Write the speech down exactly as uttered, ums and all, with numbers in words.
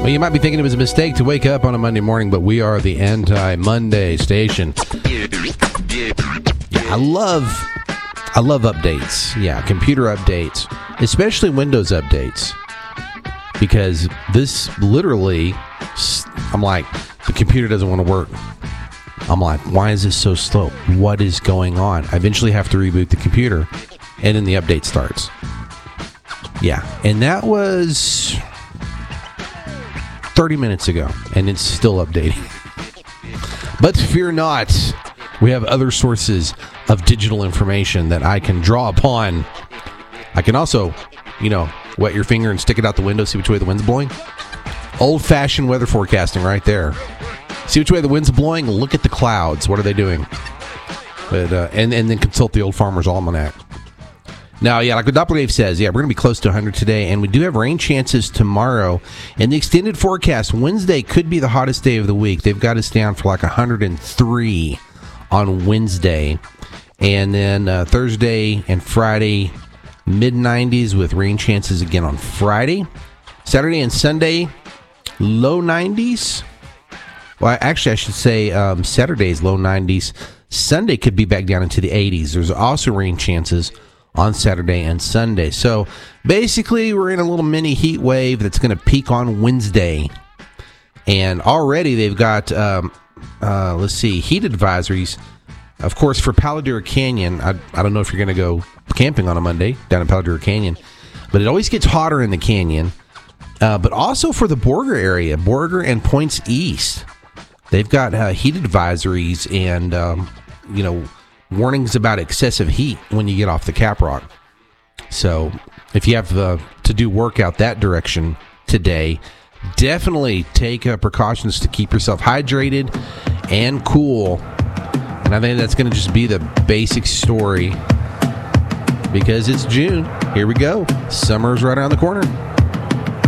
Well, you might be thinking it was a mistake to wake up on a Monday morning, but we are the anti-Monday station. Yeah, I love, I love updates. Yeah, computer updates, especially Windows updates, because this literally, I'm like, the computer doesn't want to work. I'm like, why is this so slow? What is going on? I eventually have to reboot the computer, and then the update starts. Yeah, and that was thirty minutes ago, and it's still updating. But fear not, we have other sources of digital information that I can draw upon. I can also, you know, wet your finger and stick it out the window, see which way the wind's blowing. Old-fashioned weather forecasting right there. See which way the wind's blowing, look at the clouds. What are they doing? But uh, and, and then consult the Old Farmer's Almanac. Now, yeah, like what Doppler Dave says, yeah, we're going to be close to one hundred today, and we do have rain chances tomorrow. And the extended forecast, Wednesday could be the hottest day of the week. They've got us down for like one hundred three on Wednesday. And then uh, Thursday and Friday, mid nineties with rain chances again on Friday. Saturday and Sunday, low nineties. Well, actually, I should say um, Saturday's low nineties. Sunday could be back down into the eighties. There's also rain chances on Saturday and Sunday. So basically, we're in a little mini heat wave that's going to peak on Wednesday. And already they've got, um, uh, let's see, heat advisories. Of course, for Palo Duro Canyon, I, I don't know if you're going to go camping on a Monday down in Palo Duro Canyon, but it always gets hotter in the canyon. Uh, but also for the Borger area, Borger and Points East. They've got uh, heat advisories and, um, you know, warnings about excessive heat when you get off the Caprock. So if you have uh, to do work out that direction today, definitely take uh, precautions to keep yourself hydrated and cool. And I think that's going to just be the basic story because it's June. Here we go. Summer's right around the corner.